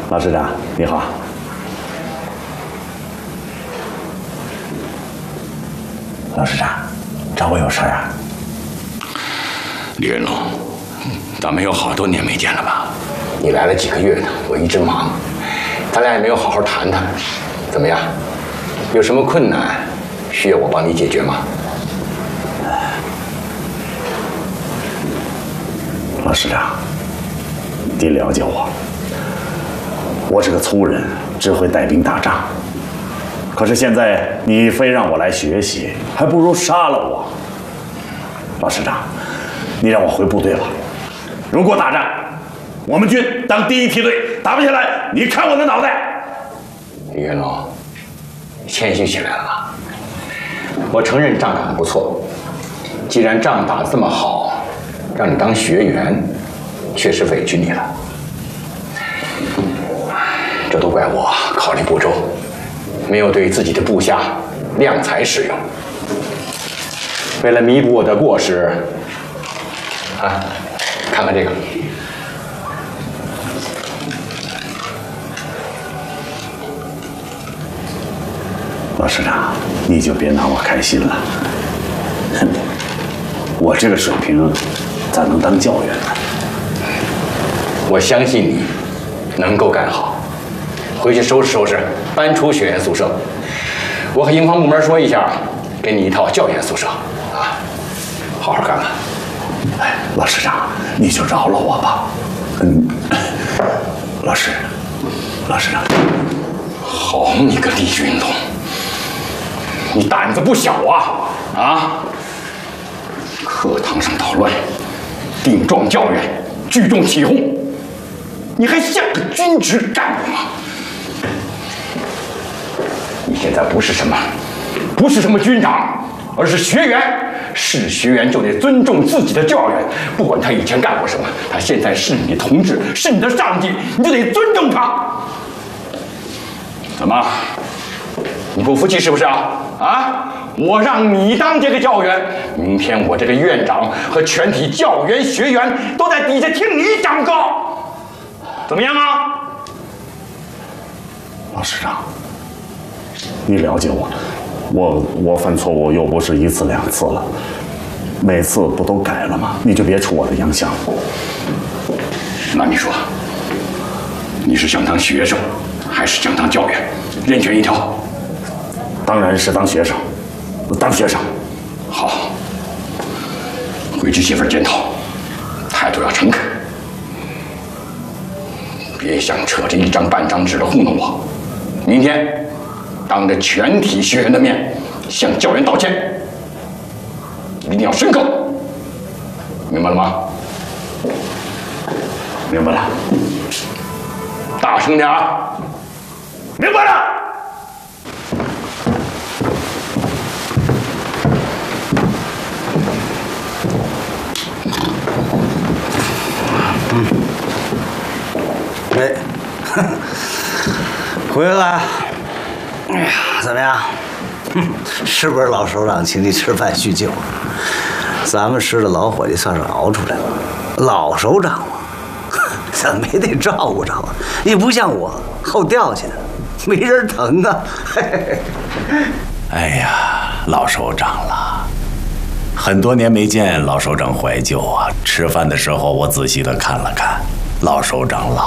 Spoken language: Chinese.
老师长，你好。老师长，找我有事啊？ 李云龙，咱们有好多年没见了吧？ 你来了几个月呢，我一直忙，咱俩也没有好好谈谈。怎么样？有什么困难需要我帮你解决吗？ 老师长，您了解我，我是个粗人，只会带兵打仗。可是现在你非让我来学习，还不如杀了我。老师长，你让我回部队吧。如果打仗，我们军当第一梯队，打不下来，你看我的脑袋。 李云龙，你谦虚起来了吧？我承认仗打得不错，既然仗打得这么好，让你当学员，确实委屈你了。这都怪我考虑不周，没有对自己的部下量才使用。为了弥补我的过失，啊，看看这个。 老师长，你就别拿我开心了。哼，我这个水平，咋能当教员呢？ 我相信你能够干好。回去收拾收拾，搬出学员宿舍。我和营房部门说一下，给你一套教员宿舍啊，好好干吧。 哎，老师长，你就饶了我吧。老师长， 好你个李云龙，你胆子不小啊！啊！课堂上捣乱，顶撞教员，聚众起哄，你还像个军职干部吗？你现在不是什么军长，而是学员。是学员就得尊重自己的教员，不管他以前干过什么，他现在是你的同志，是你的上级，你就得尊重他。怎么？你不服气是不是啊？啊！我让你当这个教员，明天我这个院长和全体教员学员都在底下听你讲课，怎么样啊？ 老师长，你了解我，我犯错误又不是一次两次了，每次不都改了吗？你就别出我的洋相。 那你说，你是想当学生，还是想当教员？任选一条。 当然是当学生，当学生。 好，回去写份检讨，态度要诚恳，别想扯着一张半张纸的糊弄我。明天当着全体学员的面向教员道歉，一定要深刻，明白了吗？ 明白了。 大声点啊！明白了。 哎，回来了。哎呀，怎么样？是不是老首长请你吃饭叙旧？咱们师的老伙计算是熬出来了。老首长嘛，怎么也得照顾照顾。你不像我后掉下来了，没人疼啊。 哎呀，老首长了，很多年没见，老首长怀旧啊。吃饭的时候我仔细的看了看，老首长老